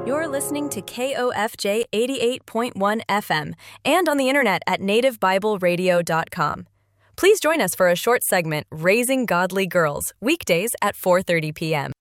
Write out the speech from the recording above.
You're listening to KOFJ 88.1 FM and on the internet at nativebibleradio.com. Please join us for a short segment, Raising Godly Girls, weekdays at 4:30 p.m.